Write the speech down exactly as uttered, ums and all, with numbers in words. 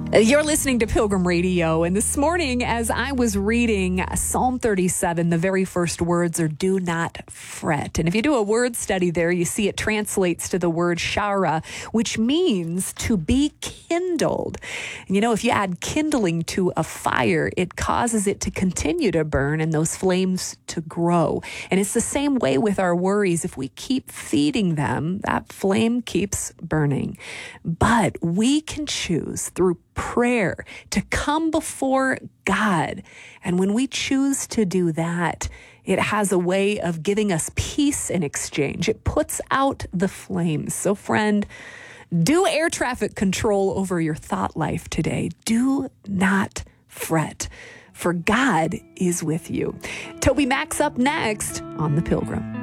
You're listening to Pilgrim Radio, and this morning as I was reading Psalm thirty-seven, the very first words are do not fret. And if you do a word study there, you see it translates to the word shara, which means to be kindled. And you know, if you add kindling to a fire, it causes it to continue to burn and those flames to grow. And it's the same way with our worries. If we keep feeding them, that flame keeps burning. But we can choose through prayer to come before God. And when we choose to do that, it has a way of giving us peace in exchange. It puts out the flames. So friend, do air traffic control over your thought life today. Do not fret, for God is with you. Toby Max up next on The Pilgrim.